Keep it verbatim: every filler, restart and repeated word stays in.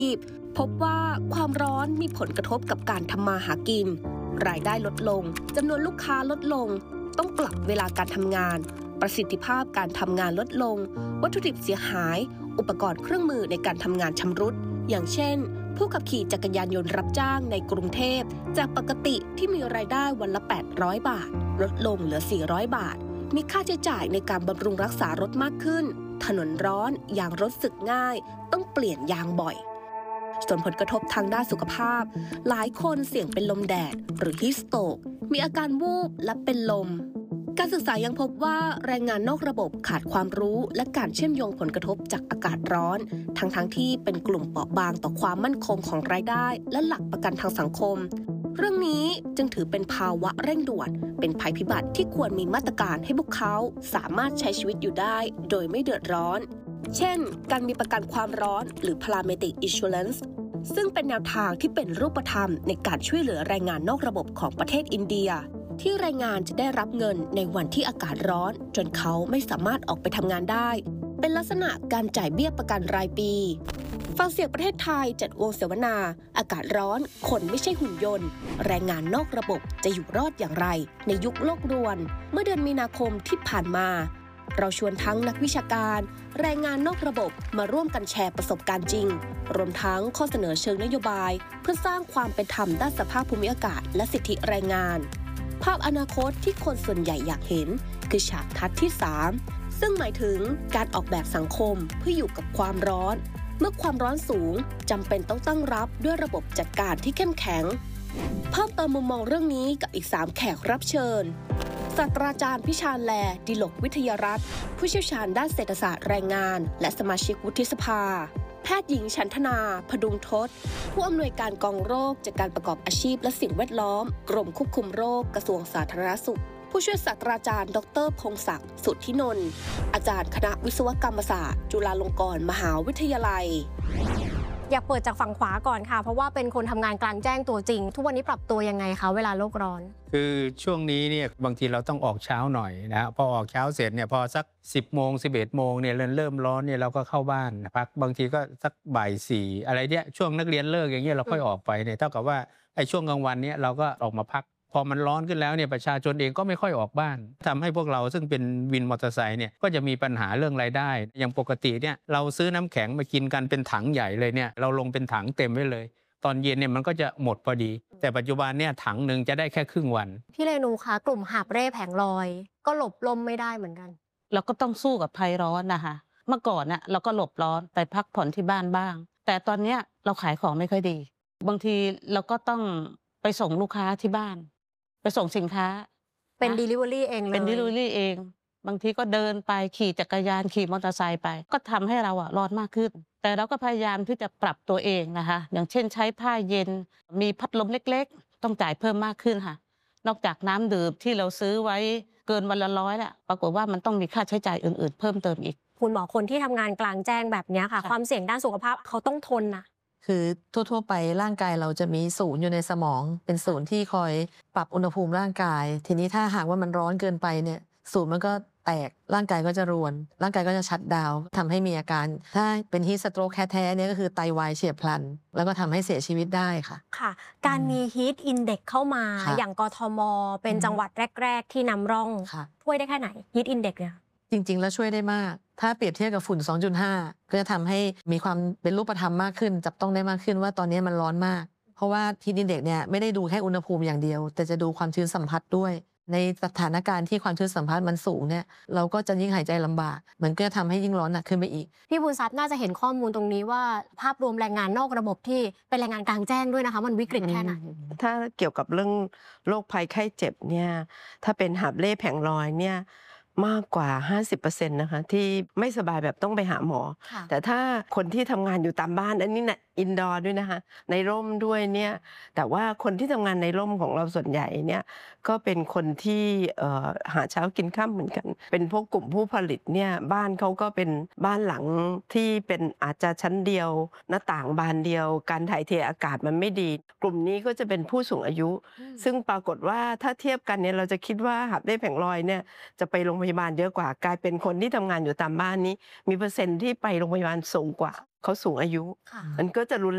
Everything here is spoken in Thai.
พบว่าความร้อนมีผลกระทบกับการทำมาหากินรายได้ลดลงจำนวนลูกค้าลดลงต้องปรับเวลาการทำงานประสิทธิภาพการทำงานลดลงวัตถุดิบเสียหายอุปกรณ์เครื่องมือในการทำงานชำรุดอย่างเช่นผู้ขับขี่จักรยานยนต์รับจ้างในกรุงเทพจากปกติที่มีรายได้วันละแปดร้อยบาทลดลงเหลือสี่ร้อยบาทมีค่าใช้จ่ายในการบำรุงรักษารถมากขึ้นถนนร้อนยางรถสึกง่ายต้องเปลี่ยนยางบ่อยส่วนผลกระทบทางด้านสุขภาพหลายคนเสี่ยงเป็นลมแดดหรือฮีทสโตรกมีอาการวูบและเป็นลมการศึกษายังพบว่าแรงงานนอกระบบขาดความรู้และการเชื่อมโยงผลกระทบจากอากาศร้อนทั้งๆ ท, ที่เป็นกลุ่มเปราะบางต่อความมั่นคงของรายได้และหลักประกันทางสังคมเรื่องนี้จึงถือเป็นภาวะเร่งด่วนเป็นภัยพิบัติที่ควรมีมาตรการให้พวกเขาสามารถใช้ชีวิตอยู่ได้โดยไม่เดือดร้อนเช่นการมีประกันความร้อนหรือ Parametric Insurance ซึ่งเป็นแนวทางที่เป็นรูปธรรมในการช่วยเหลือแรงงานนอกระบบของประเทศอินเดียที่แรงงานจะได้รับเงินในวันที่อากาศร้อนจนเขาไม่สามารถออกไปทำงานได้เป็นลักษณะการจ่ายเบี้ยประกันรายปีฟังเสียงประเทศไทยจัดวงเสวนาอากาศร้อนคนไม่ใช่หุ่นยนต์แรงงานนอกระบบจะอยู่รอดอย่างไรในยุคโลกรวนเมื่อเดือนมีนาคมที่ผ่านมาเราชวนทั้งนักวิชาการแรงงานนอกระบบมาร่วมกันแชร์ประสบการณ์จริงรวมทั้งข้อเสนอเชิงนโยบายเพื่อสร้างความเป็นธรรมด้านสภาพภูมิอากาศและสิทธิแรงงานภาพอนาคตที่คนส่วนใหญ่อยากเห็นคือฉากทัศน์ที่สามซึ่งหมายถึงการออกแบบสังคมเพื่ออยู่กับความร้อนเมื่อความร้อนสูงจำเป็นต้องตั้งรับด้วยระบบจัดการที่เข้มแข็งเพิ่มเติมมุมมองเรื่องนี้กับอีกสามแขกรับเชิญศาสตราจารย์พิชาญแลดิลกวิทยารัตน์ผู้เชี่ยวชาญด้านเศรษฐศาสตร์แรงงานและสมาชิกวุฒิสภาแพทย์หญิงฉันทนาพดุงทศผู้อำนวยการกองโรคจากการประกอบอาชีพและสิ่งแวดล้อมกรมควบคุมโรคกระทรวงสาธารณสุขผู้ช่วยศาสตราจารย์ ดร.พงศักดิ์สุทธินนท์อาจารย์คณะวิศวกรรมศาสตร์จุฬาลงกรณ์มหาวิทยาลัยอยากเปิดจากฝั่งขวาก่อนค่ะเพราะว่าเป็นคนทำงานกลางแจ้งตัวจริงทุกวันนี้ปรับตัวยังไงคะเวลาโลกร้อนคือช่วงนี้เนี่ยบางทีเราต้องออกเช้าหน่อยนะพอออกเช้าเสร็จเนี่ยพอสักสิบโมงสิบเอ็ดโมงเนี่ยเริ่มร้อนเนี่ยเราก็เข้าบ้านพักบางทีก็สักบ่ายสี่อะไรเนี่ยช่วงนักเรียนเลิกอย่างเงี้ยเราค่อยออกไปเนี่ยเท่ากับว่าไอ้ช่วงกลางวันเนี่ยเราก็ออกมาพักพอมันร้อนขึ้นแล้วเนี่ยประชาชนเองก็ไม่ค่อยออกบ้านทำให้พวกเราซึ่งเป็นวินมอเตอร์ไซค์เนี่ยก็จะมีปัญหาเรื่องรายได้อย่างปกติเนี่ยเราซื้อน้ำแข็งมากินกันเป็นถังใหญ่เลยเนี่ยเราลงเป็นถังเต็มไว้เลยตอนเย็นเนี่ยมันก็จะหมดพอดีแต่ปัจจุบันเนี่ยถังหนึ่งจะได้แค่ครึ่งวันพี่เรนูคะกลุ่มหาบเร่แผงลอยก็หลบลมไม่ได้เหมือนกันเราก็ต้องสู้กับภัยร้อนนะคะเมื่อก่อนน่ะเราก็หลบร้อนไปพักผ่อนที่บ้านบ้างแต่ตอนเนี้ยเราขายของไม่ค่อยดีบางทีเราก็ต้องไปส่งลูกค้าที่บ้านไปส่งสินค้าเป็น delivery เองเลยเป็น delivery เองบางทีก็เดินไปขี่จักรยานขี่มอเตอร์ไซค์ไปก็ทำให้เราอะร้อนมากขึ้นแต่เราก็พยายามที่จะปรับตัวเองนะคะอย่างเช่นใช้ผ้าเย็นมีพัดลมเล็กๆต้องจ่ายเพิ่มมากขึ้นค่ะนอกจากน้ำดื่มที่เราซื้อไว้เกินวันละร้อยแล้วปรากฏว่ามันต้องมีค่าใช้จ่ายอื่นๆเพิ่มเติมอีกคุณหมอคนที่ทำงานกลางแจ้งแบบนี้ค่ะความเสี่ยงด้านสุขภาพเขาต้องทนนะคือทั่วๆไปร่างกายเราจะมีศูนย์อยู่ในสมองเป็นศูนย์ที่คอยปรับอุณหภูมิร่างกายทีนี้ถ้าหากว่ามันร้อนเกินไปเนี่ยศูนย์มันก็แตกร่างกายก็จะรวนร่างกายก็จะชัตดาวน์ทำให้มีอาการถ้าเป็นฮีทสโตรกแท้ๆเนี่ยก็คือไตวายเฉียบพลันแล้วก็ทำให้เสียชีวิตได้ค่ะค่ะการมีฮีทอินเด็กซ์เข้ามาอย่างกทมเป็นจังหวัดแรกๆที่นำร่องช่วยได้แค่ไหนฮีทอินเด็กซ์เนี่ยจริงๆแล้วช่วยได้มากถ้าเปรียบเทียบกับฝุ่น สองจุดห้า ก็จะทำให้มีความเป็นรูปธรรมมากขึ้นจับต้องได้มากขึ้นว่าตอนนี้มันร้อนมากเพราะว่าฮีทอินเด็กซ์เนี่ยไม่ได้ดูแค่อุณหภูมิอย่างเดียวแต่จะดูความชื้นสัมผัสด้วยในสถานการณ์ที่ความชื้นสัมผัสมันสูงเนี่ยเราก็จะยิ่งหายใจลำบากมันก็จะทำให้ยิ่งร้อนหนักขึ้นไปอีกพี่บุญทรัพย์น่าจะเห็นข้อมูลตรงนี้ว่าภาพรวมแรงงานนอกระบบที่เป็นแรงงานกลางแจ้งด้วยนะคะมันวิกฤตแค่ไหนถ้าเกี่ยวกับเรื่องโรคภัยไข้เจ็บเนี่ยถ้าเป็นหาบเร่แผงลอยเนี่ยมากกว่า ห้าสิบเปอร์เซ็นต์ นะคะที่ไม่สบายแบบต้องไปหาหมอแต่ถ้าคนที่ทำงานอยู่ตามบ้านอันนี้นะอินดอร์ด้วยนะคะในร่มด้วยเนี่ยแต่ว่าคนที่ทำงานในร่มของเราส่วนใหญ่เนี่ยก็เป็นคนที่หาเช้ากินค่ำเหมือนกันเป็นพวกกลุ่มผู้ผลิตเนี่ยบ้านเขาก็เป็นบ้านหลังที่เป็นอาจจะชั้นเดียวหน้าต่างบานเดียวการถ่ายเทอากาศมันไม่ดีกลุ่มนี้ก็จะเป็นผู้สูงอายุซึ่งปรากฏว่าถ้าเทียบกันเนี่ยเราจะคิดว่าหาบเร่แผงลอยเนี่ยจะไปโรงพยาบาลเยอะกว่ากลายเป็นคนที่ทำงานอยู่ตามบ้านนี้มีเปอร์เซ็นต์ที่ไปโรงพยาบาลสูงกว่าเขาสูงอายุค่ะมันก็จะรุน